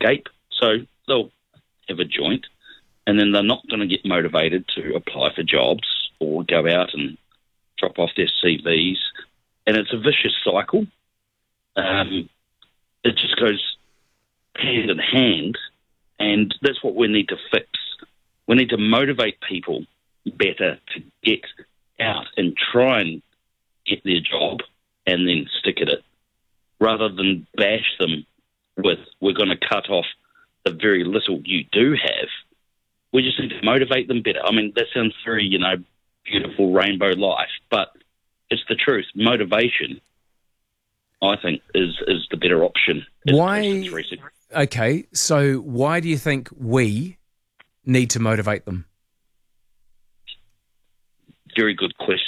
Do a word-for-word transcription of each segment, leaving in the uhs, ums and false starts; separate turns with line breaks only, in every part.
escape. So they'll have a joint, and then they're not going to get motivated to apply for jobs or go out and drop off their C Vs. And it's a vicious cycle. Um, it just goes hand in hand, and that's what we need to fix. We need to motivate people better to get out and try and get their job and then stick at it, rather than bash them with, we're going to cut off the very little you do have. We just need to motivate them better. I mean, that sounds very, you know, beautiful rainbow life, but it's the truth. Motivation, I think, is, is the better option.
Why? Okay, so why do you think we need to motivate them?
Very good question.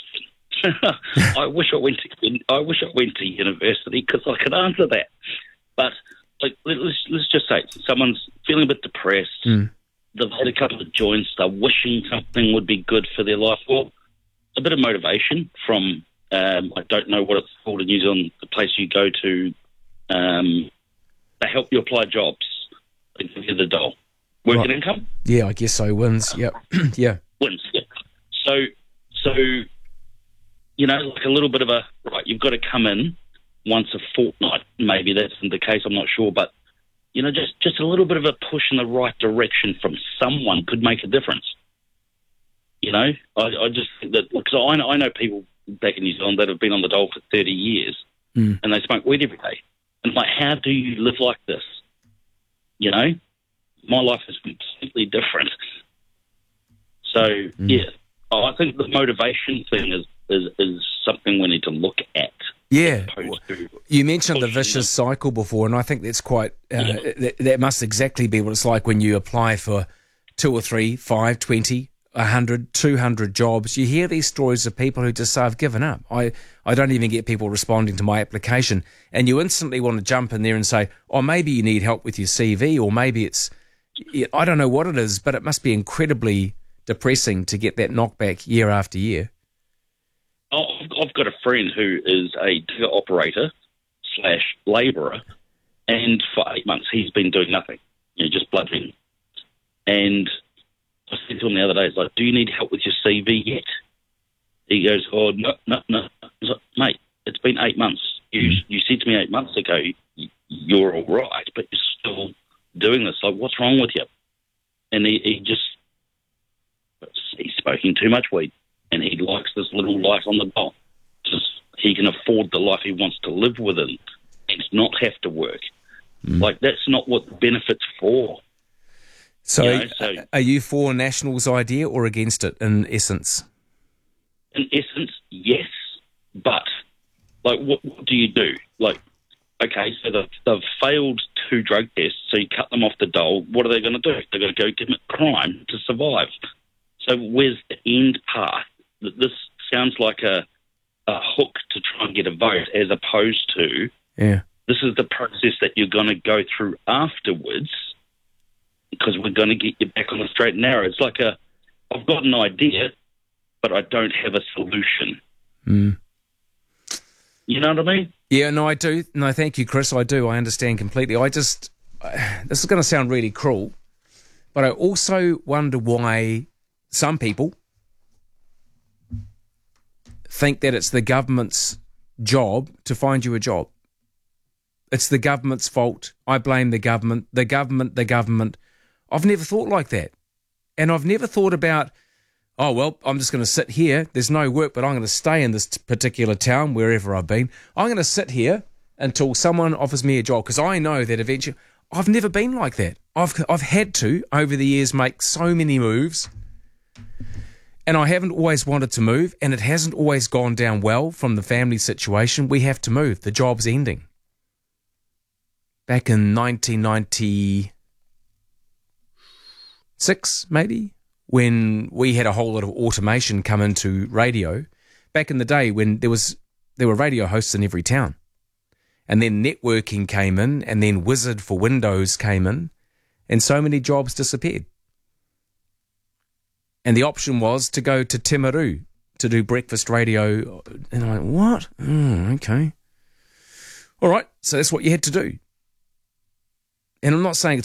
I wish I went to I wish I went to university because I could answer that. But like, let's let's just say someone's feeling a bit depressed.
Mm.
They've had a couple of joints. They're wishing something would be good for their life. Well, a bit of motivation from um, I don't know what it's called in New Zealand, the place you go to. Um, they help you apply jobs. They give you the dole. Working right. income.
Yeah, I guess so. Wins. Yep. yeah.
Wins. Yeah. So so. You know, like a little bit of a, right, you've got to come in once a fortnight. Maybe that's the case, I'm not sure. But, you know, just, just a little bit of a push in the right direction from someone could make a difference. You know, I, I just think that, because I know, I know people back in New Zealand that have been on the dole for thirty years
mm.
and they smoke weed every day. And it's like, how do you live like this? You know, my life is completely different. So, mm. yeah, I think the motivation thing is, Is, is something we need to look at.
Yeah. You mentioned the vicious cycle before, and I think that's quite, uh, yeah. that, that must exactly be what it's like when you apply for two or three, five, twenty, a hundred, two hundred jobs. You hear these stories of people who just say, I've given up. I, I don't even get people responding to my application. And you instantly want to jump in there and say, oh, maybe you need help with your C V, or maybe it's, I don't know what it is, but it must be incredibly depressing to get that knockback year after year.
I've got a friend who is a digger operator slash labourer, and for eight months he's been doing nothing, you know, just bludgeoning. And I said to him the other day, "It's like, do you need help with your C V yet?" He goes, "Oh, no, no, no." I was like, "Mate, it's been eight months. You you said to me eight months ago you're all right, but you're still doing this. Like, what's wrong with you?" And he, he just he's smoking too much weed. And he likes this little life on the dole. Just he can afford the life he wants to live within and not have to work. Mm. Like, that's not what the benefit's for.
So,
you know? So
are you for National's idea or against it in essence?
In essence, yes. But, like, what, what do you do? Like, okay, so they've, they've failed two drug tests, so you cut them off the dole. What are they going to do? They're going to go commit crime to survive. So where's the end path? This sounds like a, a hook to try and get a vote, as opposed to
yeah.
this is the process that you're going to go through afterwards, because we're going to get you back on the straight and narrow. It's like a, I've got an idea, but I don't have a solution.
Mm.
You know what I mean?
Yeah, no, I do. No, thank you, Chris. I do. I understand completely. I just, this is going to sound really cruel, but I also wonder why some people think that it's the government's job to find you a job. It's the government's fault. I blame the government, the government, the government. I've never thought like that. And I've never thought about, oh, well, I'm just going to sit here. There's no work, but I'm going to stay in this particular town, wherever I've been. I'm going to sit here until someone offers me a job, because I know that eventually, I've never been like that. I've I've had to, over the years, make so many moves. And I haven't always wanted to move, and it hasn't always gone down well from the family situation. We have to move. The job's ending. Back in nineteen ninety-six, maybe, when we had a whole lot of automation come into radio. Back in the day when there was there were radio hosts in every town. And then networking came in, and then Wizard for Windows came in, and so many jobs disappeared. And the option was to go to Timaru to do breakfast radio. And I'm like, what? Oh, okay. All right, so that's what you had to do. And I'm not saying